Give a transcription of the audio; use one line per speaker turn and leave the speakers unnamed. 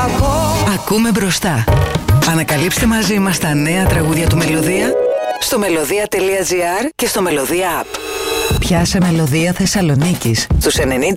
Ακούμε μπροστά. Ανακαλύψτε μαζί μας τα νέα τραγούδια του Μελωδία στο melodia.gr και στο Μελωδία App. Πιάσε Μελωδία Θεσσαλονίκης στους 90,8.